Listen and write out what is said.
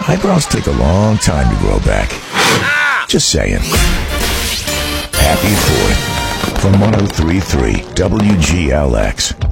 Eyebrows take a long time to grow back. Just saying. Happy 4th from 103.3 WGLX.